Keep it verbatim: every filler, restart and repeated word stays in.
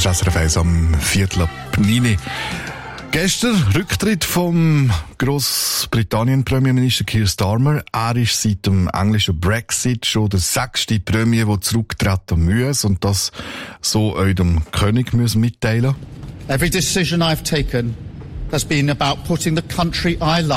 Das ist S R F eins am Viertel ab neun. Gestern Rücktritt vom Grossbritannien-Premierminister Keir Starmer. Er ist seit dem englischen Brexit schon der sechste Premier, der zurücktreten muss und das so euch dem König müssen mitteilen. Every decision I've taken has been about putting the country I love